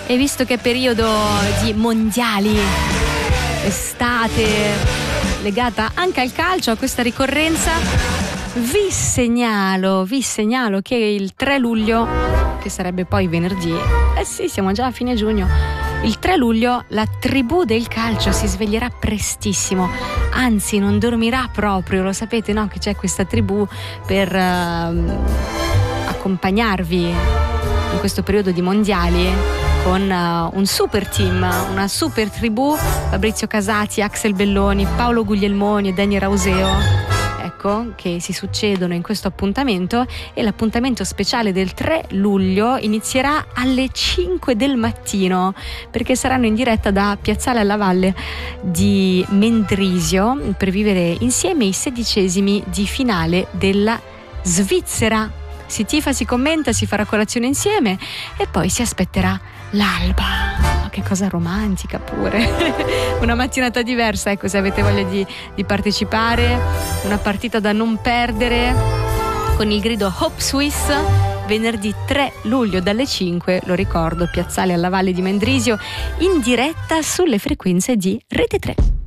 E visto che è periodo di mondiali, estate legata anche al calcio, a questa ricorrenza, vi segnalo che il 3 luglio, che sarebbe poi venerdì, sì, siamo già a fine giugno, il 3 luglio la tribù del calcio si sveglierà prestissimo, anzi non dormirà proprio, lo sapete, no? Che c'è questa tribù per accompagnarvi in questo periodo di mondiali con un super team, una super tribù, Fabrizio Casati, Axel Belloni, Paolo Guglielmoni e Dani Rauseo, ecco, che si succedono in questo appuntamento. E l'appuntamento speciale del 3 luglio inizierà alle 5 del mattino, perché saranno in diretta da Piazzale alla Valle di Mendrisio per vivere insieme i 16esimi di finale della Svizzera. Si tifa, si commenta, si farà colazione insieme e poi si aspetterà l'alba. Che cosa romantica pure. Una mattinata diversa, ecco, se avete voglia di partecipare, una partita da non perdere con il grido Hope Swiss, venerdì 3 luglio dalle 5, lo ricordo, Piazzale alla Valle di Mendrisio, in diretta sulle frequenze di Rete 3.